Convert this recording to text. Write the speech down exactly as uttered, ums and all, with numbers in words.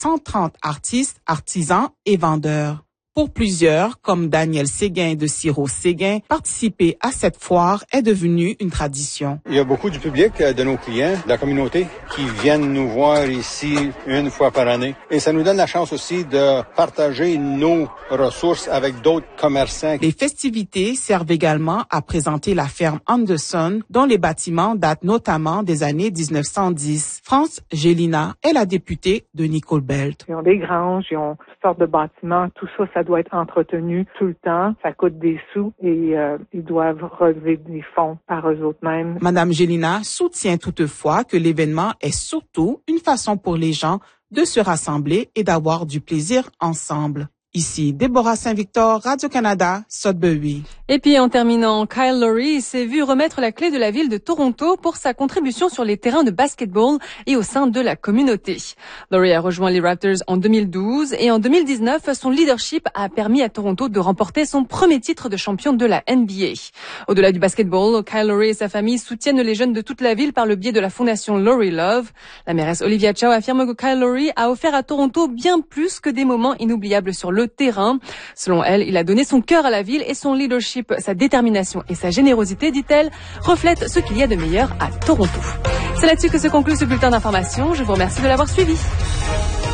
cent trente artistes, artisans et vendeurs. Pour plusieurs, comme Daniel Séguin de Siro Séguin, participer à cette foire est devenu une tradition. Il y a beaucoup du public, de nos clients, de la communauté, qui viennent nous voir ici une fois par année. Et ça nous donne la chance aussi de partager nos ressources avec d'autres commerçants. Les festivités servent également à présenter la ferme Anderson, dont les bâtiments datent notamment des années dix-neuf cent dix. France Gélina est la députée de Nicole Belt. Ils ont des granges, ils ont toutes sortes de bâtiments, tout ça, ça doit être entretenu tout le temps. Ça coûte des sous et euh, ils doivent relever des fonds par eux-mêmes. Madame Gélina soutient toutefois que l'événement est surtout une façon pour les gens de se rassembler et d'avoir du plaisir ensemble. Ici, Déborah Saint-Victor, Radio-Canada, Sudbury. Et puis, en terminant, Kyle Lowry s'est vu remettre la clé de la ville de Toronto pour sa contribution sur les terrains de basketball et au sein de la communauté. Lowry a rejoint les Raptors en deux mille douze et en deux mille dix-neuf, son leadership a permis à Toronto de remporter son premier titre de champion de la N B A. Au-delà du basketball, Kyle Lowry et sa famille soutiennent les jeunes de toute la ville par le biais de la fondation Lowry Love. La mairesse Olivia Chow affirme que Kyle Lowry a offert à Toronto bien plus que des moments inoubliables sur le terrain. Selon elle, il a donné son cœur à la ville et son leadership, sa détermination et sa générosité, dit-elle, reflètent ce qu'il y a de meilleur à Toronto. C'est là-dessus que se conclut ce bulletin d'information. Je vous remercie de l'avoir suivi.